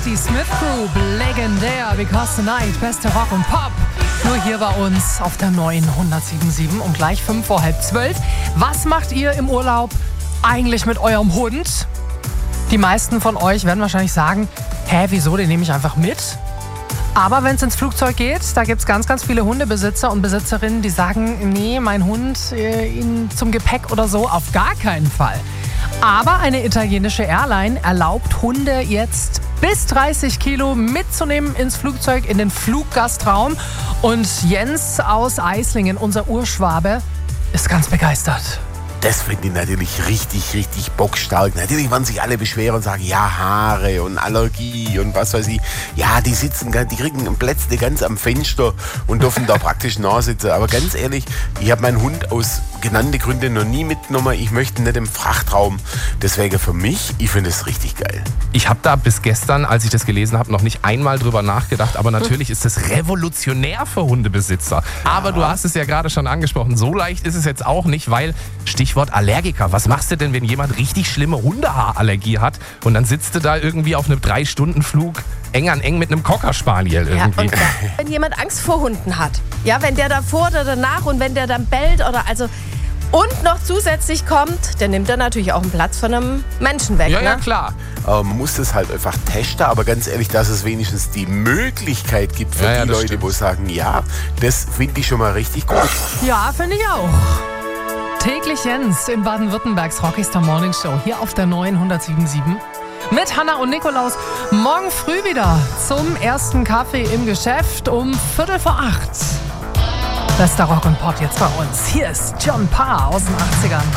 die Smith Group, legendär, Because Tonight, beste Rock und Pop. Nur hier bei uns auf der neuen 107.7 und gleich 11:55. Was macht ihr im Urlaub eigentlich mit eurem Hund? Die meisten von euch werden wahrscheinlich sagen, wieso, den nehme ich einfach mit. Aber wenn es ins Flugzeug geht, da gibt es ganz, ganz viele Hundebesitzer und Besitzerinnen, die sagen, nee, mein Hund zum Gepäck oder so, auf gar keinen Fall. Aber eine italienische Airline erlaubt Hunde jetzt bis 30 Kilo mitzunehmen ins Flugzeug, in den Fluggastraum. Und Jens aus Eislingen, unser Urschwabe, ist ganz begeistert. Das finde ich natürlich richtig, richtig bockstark. Natürlich werden sich alle beschweren und sagen, ja, Haare und Allergie und was weiß ich. Ja, die kriegen Plätze ganz am Fenster und dürfen da praktisch nachsitzen. Aber ganz ehrlich, ich habe meinen Hund aus genannten Gründen noch nie mitgenommen. Ich möchte nicht im Frachtraum. Deswegen für mich, ich finde es richtig geil. Ich habe da bis gestern, als ich das gelesen habe, noch nicht einmal drüber nachgedacht. Aber natürlich ist das revolutionär für Hundebesitzer. Ja. Aber du hast es ja gerade schon angesprochen. So leicht ist es jetzt auch nicht, weil Stichwort Allergiker. Was machst du denn, wenn jemand richtig schlimme Hundehaarallergie hat und dann sitzt du da irgendwie auf einem 3-Stunden-Flug eng an eng mit einem Cocker Spaniel irgendwie? Ja, und wenn jemand Angst vor Hunden hat, ja, wenn der davor oder danach und wenn der dann bellt oder also und noch zusätzlich kommt, dann nimmt er natürlich auch einen Platz von einem Menschen weg. Ja, ne? ja, klar. Man muss das halt einfach testen, aber ganz ehrlich, dass es wenigstens die Möglichkeit gibt für die Leute, stimmt. wo sagen, ja, das finde ich schon mal richtig gut. Ja, finde ich auch. Täglich Jens in Baden-Württembergs Rockstar Morning Show hier auf der neuen 107.7 mit Hanna und Nikolaus. Morgen früh wieder zum ersten Kaffee im Geschäft um 7:45. Bester Rock und Pop jetzt bei uns. Hier ist John Parr aus den 80ern.